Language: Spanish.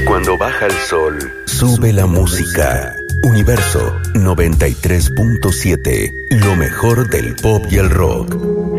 Cuando baja el sol, sube la música. Universo 93.7, lo mejor del pop y el rock.